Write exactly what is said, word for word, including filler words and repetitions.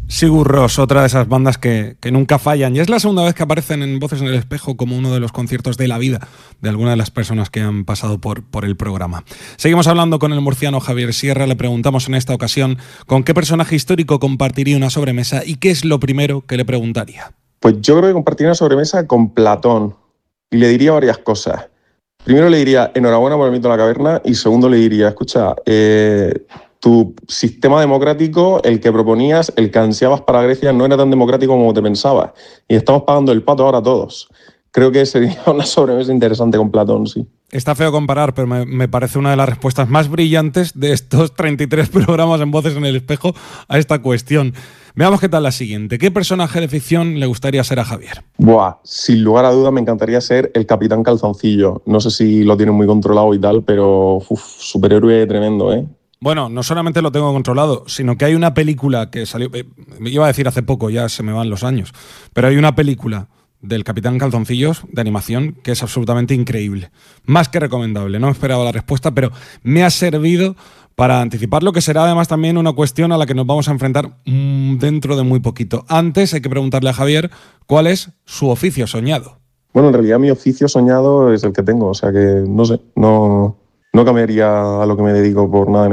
Sigur Rós, otra de esas bandas que, que nunca fallan. Y es la segunda vez que aparecen en Voces en el Espejo como uno de los conciertos de la vida de alguna de las personas que han pasado por, por el programa. Seguimos hablando con el murciano Javier Sierra. Le preguntamos en esta ocasión con qué personaje histórico compartiría una sobremesa y qué es lo primero que le preguntaría. Pues yo creo que compartiría una sobremesa con Platón y le diría varias cosas. Primero le diría, enhorabuena por el mito de la caverna, y segundo le diría, escucha, eh, tu sistema democrático, el que proponías, el que ansiabas para Grecia, no era tan democrático como te pensabas, y estamos pagando el pato ahora todos. Creo que sería una sobremesa interesante con Platón, sí. Está feo comparar, pero me, me parece una de las respuestas más brillantes de estos treinta y tres programas en Voces en el Espejo a esta cuestión. Veamos qué tal la siguiente. ¿Qué personaje de ficción le gustaría ser a Javier? Buah, sin lugar a dudas me encantaría ser el Capitán Calzoncillo. No sé si lo tienen muy controlado y tal, pero uf, superhéroe tremendo, ¿eh? Bueno, no solamente lo tengo controlado, sino que hay una película que salió, eh, me iba a decir hace poco, ya se me van los años, pero hay una película del Capitán Calzoncillos de animación que es absolutamente increíble. Más que recomendable. No me esperaba la respuesta, pero me ha servido para anticipar lo que será además también una cuestión a la que nos vamos a enfrentar mmm, dentro de muy poquito. Antes hay que preguntarle a Javier cuál es su oficio soñado. Bueno, en realidad mi oficio soñado es el que tengo, o sea que no sé, no, no cambiaría a lo que me dedico por nada.